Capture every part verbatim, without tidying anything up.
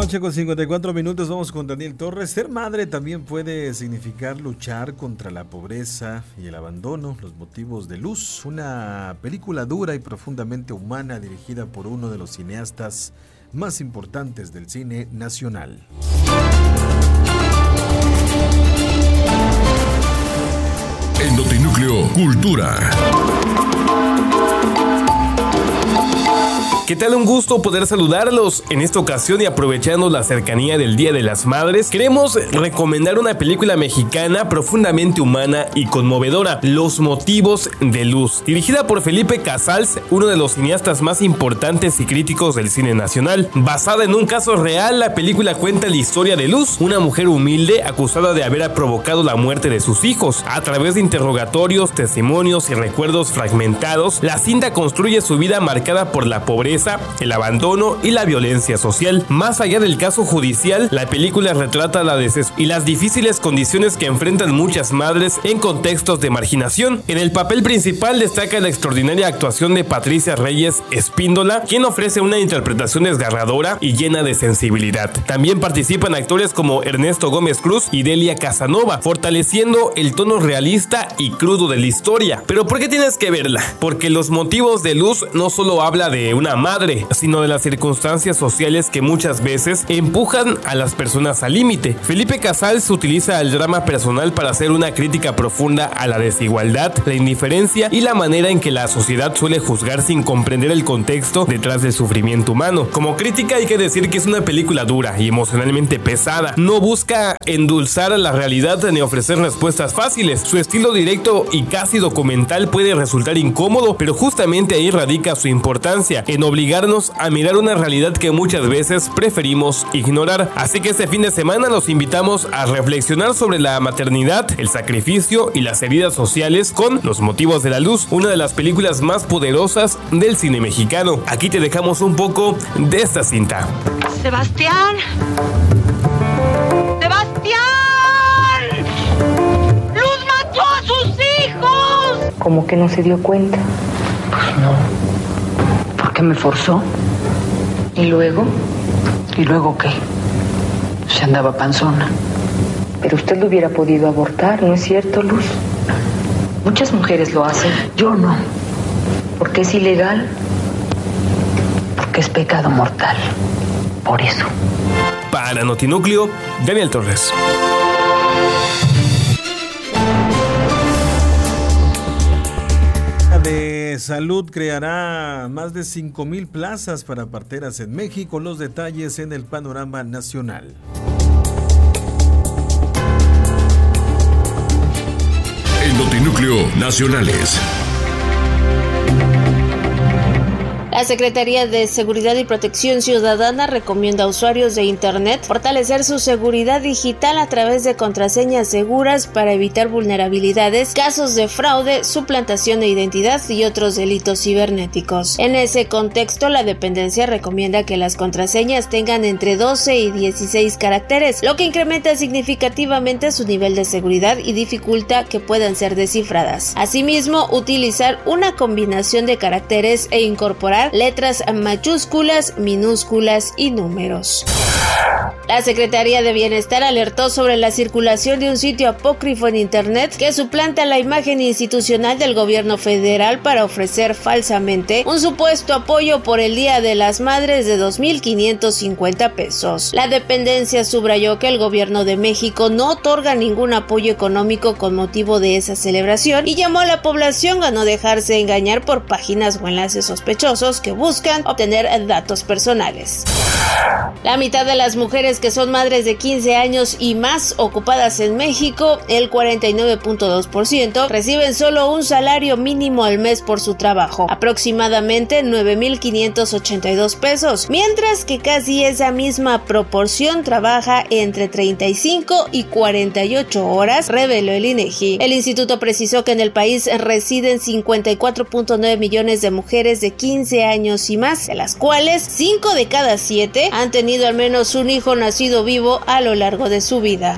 noche con cincuenta y cuatro minutos, vamos con Daniel Torres. Ser madre también puede significar luchar contra la pobreza y el abandono, los motivos de luz. Una película dura y profundamente humana dirigida por uno de los cineastas más importantes del cine nacional. En Notinúcleo Cultura. ¿Qué tal? Un gusto poder saludarlos en esta ocasión y aprovechando la cercanía del Día de las Madres, queremos recomendar una película mexicana profundamente humana y conmovedora, Los motivos de luz, dirigida por Felipe Casals, uno de los cineastas más importantes y críticos del cine nacional. Basada en un caso real, la película cuenta la historia de Luz, una mujer humilde acusada de haber provocado la muerte de sus hijos. A través de interrogatorios, testimonios y recuerdos fragmentados, la cinta construye su vida marcada por la pobreza, el abandono y la violencia social. Más allá del caso judicial, la película retrata la desesperación y las difíciles condiciones que enfrentan muchas madres en contextos de marginación. En el papel principal destaca la extraordinaria actuación de Patricia Reyes Espíndola, quien ofrece una interpretación desgarradora y llena de sensibilidad. También participan actores como Ernesto Gómez Cruz y Delia Casanova, fortaleciendo el tono realista y crudo de la historia. ¿Pero por qué tienes que verla? Porque Los motivos de luz no solo habla de una madre, sino de las circunstancias sociales que muchas veces empujan a las personas al límite. Felipe Casals utiliza el drama personal para hacer una crítica profunda a la desigualdad, la indiferencia y la manera en que la sociedad suele juzgar sin comprender el contexto detrás del sufrimiento humano. Como crítica hay que decir que es una película dura y emocionalmente pesada. No busca endulzar a la realidad ni ofrecer respuestas fáciles. Su estilo directo y casi documental puede resultar incómodo, pero justamente ahí radica su importancia, en obligarnos a mirar una realidad que muchas veces preferimos ignorar. Así que este fin de semana los invitamos a reflexionar sobre la maternidad, el sacrificio y las heridas sociales con Los motivos de la luz, una de las películas más poderosas del cine mexicano. Aquí te dejamos un poco de esta cinta. Sebastián. Sebastián. Luz mató a sus hijos. ¿Cómo que no se dio cuenta? Pues no. ¿Por qué me forzó? ¿Y luego? ¿Y luego qué? Se andaba panzona. Pero usted lo hubiera podido abortar, ¿no es cierto, Luz? Muchas mujeres lo hacen. Yo no. ¿Por qué es ilegal? Porque es pecado mortal. Por eso. Para Notinúcleo, Daniel Torres. De Salud creará más de cinco mil plazas para parteras en México. Los detalles en el panorama nacional. En Notinúcleo Nacionales. La Secretaría de Seguridad y Protección Ciudadana recomienda a usuarios de Internet fortalecer su seguridad digital a través de contraseñas seguras para evitar vulnerabilidades, casos de fraude, suplantación de identidad y otros delitos cibernéticos. En ese contexto, la dependencia recomienda que las contraseñas tengan entre doce y dieciséis caracteres, lo que incrementa significativamente su nivel de seguridad y dificulta que puedan ser descifradas. Asimismo, utilizar una combinación de caracteres e incorporar letras mayúsculas, minúsculas y números. La Secretaría de Bienestar alertó sobre la circulación de un sitio apócrifo en Internet que suplanta la imagen institucional del gobierno federal para ofrecer falsamente un supuesto apoyo por el Día de las Madres de dos mil quinientos cincuenta pesos. La dependencia subrayó que el gobierno de México no otorga ningún apoyo económico con motivo de esa celebración y llamó a la población a no dejarse engañar por páginas o enlaces sospechosos que buscan obtener datos personales. La mitad de las mujeres que son madres de quince años y más ocupadas en México, el cuarenta y nueve punto dos por ciento, reciben solo un salario mínimo al mes por su trabajo, aproximadamente nueve mil quinientos ochenta y dos pesos, mientras que casi esa misma proporción trabaja entre treinta y cinco y cuarenta y ocho horas, reveló el INEGI. El instituto precisó que en el país residen cincuenta y cuatro punto nueve millones de mujeres de quince años y más, de las cuales cinco de cada siete han tenido al menos un hijo nacido vivo a lo largo de su vida.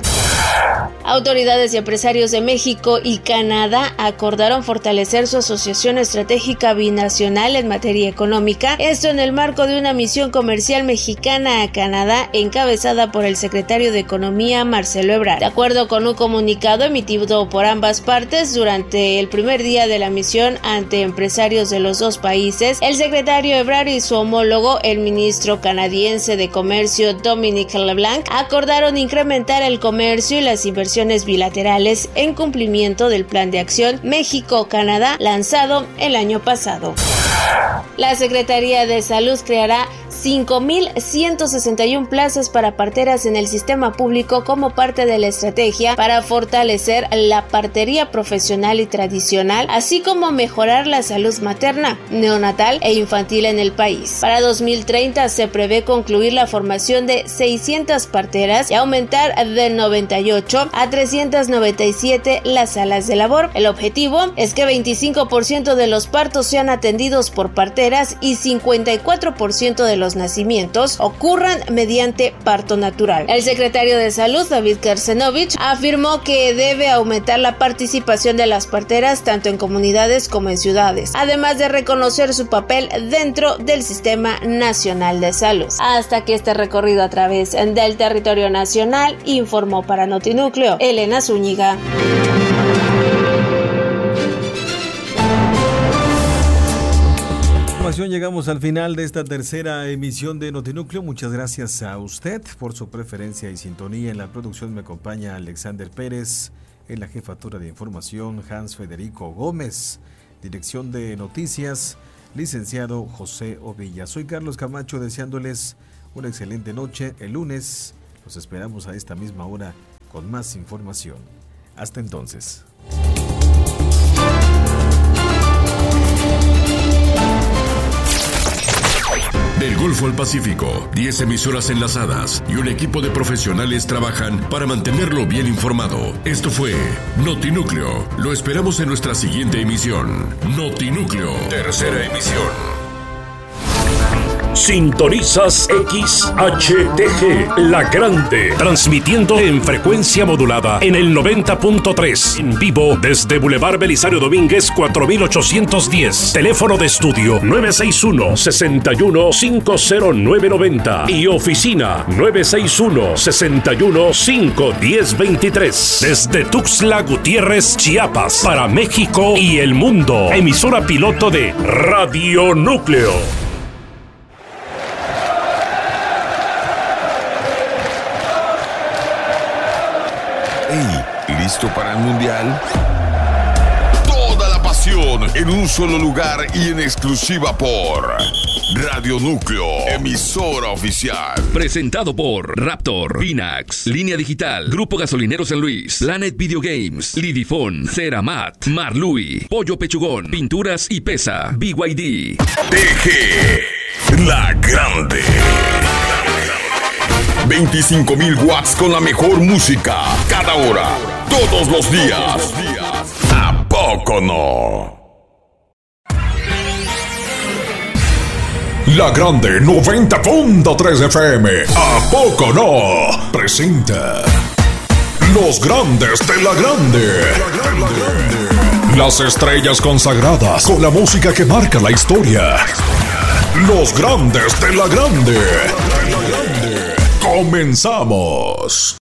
Autoridades y empresarios de México y Canadá acordaron fortalecer su asociación estratégica binacional en materia económica, esto en el marco de una misión comercial mexicana a Canadá encabezada por el secretario de Economía Marcelo Ebrard. De acuerdo con un comunicado emitido por ambas partes durante el primer día de la misión ante empresarios de los dos países, el secretario Ebrard y su homólogo, el ministro canadiense de Comercio Dominic LeBlanc, acordaron incrementar el comercio y las inversiones bilaterales en cumplimiento del Plan de Acción México-Canadá lanzado el año pasado. La Secretaría de Salud creará cinco mil ciento sesenta y una plazas para parteras en el sistema público como parte de la estrategia para fortalecer la partería profesional y tradicional, así como mejorar la salud materna, neonatal e infantil en el país. Para dos mil treinta se prevé concluir la formación de seiscientas parteras y aumentar de noventa y ocho a trescientas noventa y siete las salas de labor. El objetivo es que veinticinco por ciento de los partos sean atendidos por parteras y cincuenta y cuatro por ciento de los nacimientos ocurran mediante parto natural. El secretario de Salud, David Kersenovich, afirmó que debe aumentar la participación de las parteras tanto en comunidades como en ciudades, además de reconocer su papel dentro del Sistema Nacional de Salud. Hasta aquí este recorrido a través del territorio nacional, informó para Notinúcleo Elena Zúñiga. Llegamos al final de esta tercera emisión de Notinúcleo. Muchas gracias a usted por su preferencia y sintonía. En la producción me acompaña Alexander Pérez, en la jefatura de información Hans Federico Gómez, dirección de noticias licenciado José Ovilla. Soy Carlos Camacho, deseándoles una excelente noche. El lunes los esperamos a esta misma hora con más información. Hasta entonces. Del Golfo al Pacífico, diez emisoras enlazadas y un equipo de profesionales trabajan para mantenerlo bien informado. Esto fue Notinúcleo. Lo esperamos en nuestra siguiente emisión. Notinúcleo, tercera emisión. Sintonizas X H T G, La Grande, transmitiendo en frecuencia modulada en el noventa punto tres, en vivo desde Boulevard Belisario Domínguez cuatro mil ochocientos diez, teléfono de estudio nueve seis uno, seis uno, cinco cero nueve nueve cero y oficina nueve seis uno, seis uno, cinco uno cero dos tres, desde Tuxtla Gutiérrez, Chiapas, para México y el mundo, emisora piloto de Radio Núcleo. ¿Listo para el Mundial? Toda la pasión en un solo lugar y en exclusiva por Radio Núcleo, emisora oficial. Presentado por Raptor, Pinax, Línea Digital, Grupo Gasolinero San Luis, Planet Video Games, Lidifón, Ceramat, Marlui, Pollo Pechugón, Pinturas y Pesa, B Y D. T G, La Grande. veinticinco mil watts con la mejor música, cada hora, todos los días. ¿A poco no? La Grande noventa punto tres F M, ¿a poco no? Presenta Los Grandes de La Grande. Las estrellas consagradas con la música que marca la historia. Los Grandes de La Grande. Comenzamos.